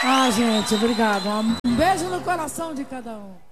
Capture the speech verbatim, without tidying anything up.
Ah, gente, obrigado. Um beijo no coração de cada um.